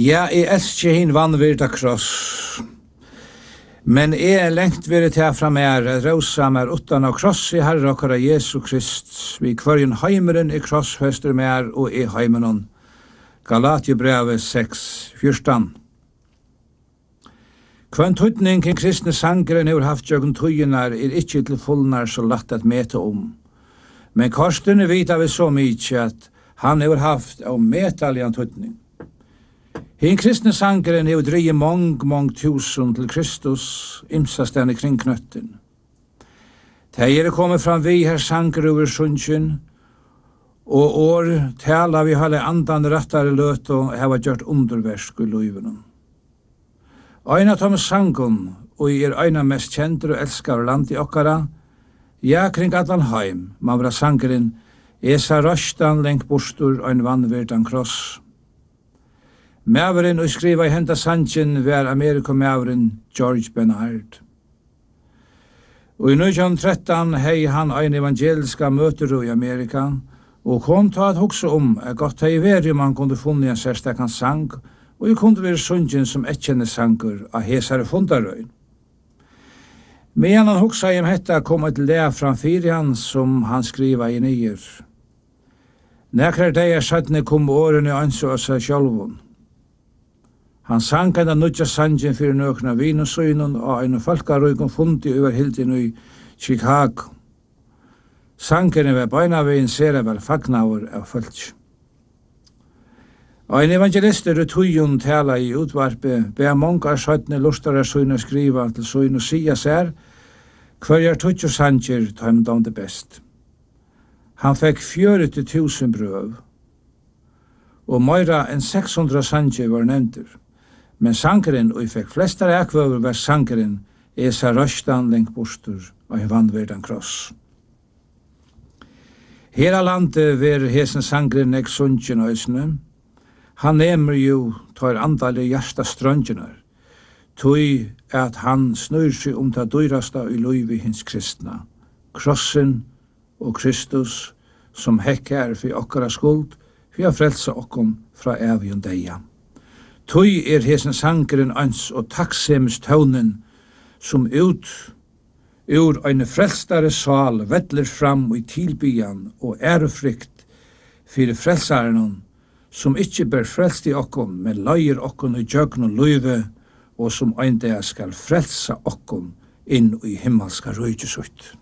Ja, elsker hin vannvirda kross. Men lengt vil ta fram rosa utan av kross I Herre okkara Jesu Krist. Vi kvarjen heimeren krossfester og heimenon. Galatierbrevet 6:14. Kvann tutning kring kristne sangeren har haft jøgen tøyenar ikkje til fullnar så latt at meta Men korstene vita vi så mykje at han har haft av metaljan tutning. Hin kristne sangeren har dreie mång tusen til Kristus, imsastene kring knøtten. Teier kommet fram vi her sanger over sunnsyn, og år tala vi halde andan rattare løt og hava gjort underversk I løyvenen. Øyna tom sangon, og øyna mest kjenter og elskar land I okkara, ja kring allan heim, man var sangeren, sa røstan lengt bostur og en vannvirdan kross. Mæveren og skriva I henda sangen var Amerikamæveren George Bernard. Og I 1913 hei han ein evangeliska møter I Amerika, og kom ta at hoksa at godt hei veri man kunne funne en særstakan sang, og I kunne være sungen som ekkjenne sanger av hesare fundarøyn. Medan han hoksa hetta kom et lea framfyr han som han skriva I nyer. Nekrar deir sattne kom årene anså av seg sjálvun. Han sang en nudja sangen fyrir nøkna vinusøynon og en folkarøygon fundi over hildin I Chicago. Sangene var beinavegin sera vel fagnaur av fölk. Og en evangelister tujun tala I utvarpe, bea mongar søytne lustare søyne skriva til søyne sia sær, hverjar tutjo sanger tøym dom det best. Han fekk 40.000 brøv, og meira enn 600 sanger var nevntur. Men sangeren, og I fekk flestar ekvøver var sangeren, sa røstan lengt bostur og en vannvirdan kross. Hera landet ver hesen sangeren ek sundjen øysene. Han nemer jo tar andalig hjärsta strøndjenar, tog at han snur seg ta dyrasta I løyvi hins kristna, krossen og Kristus, som hekkar for okkara skuld, for å frelsa okkom fra evion deia. Tog hesen sangeren ans og takksemes tøvnen, som ut ur ein frelstare sal vettler fram I tilbyan og ærefrykt fyrir frelsaren, som ikkje ber frelst I okkom, men løyer okkom I djøgn og løyve, og som ein dag skal frelsa okkom inn I himmelska røygesut.